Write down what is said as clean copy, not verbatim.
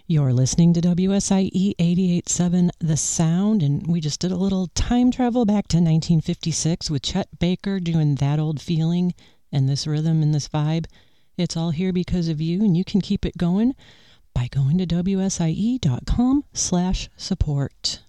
You're listening to WSIE 88.7 The Sound, and we just did a little time travel back to 1956 with Chet Baker doing That Old Feeling and this rhythm and this vibe. It's all here because of you, and you can keep it going by going to WSIE.com/support.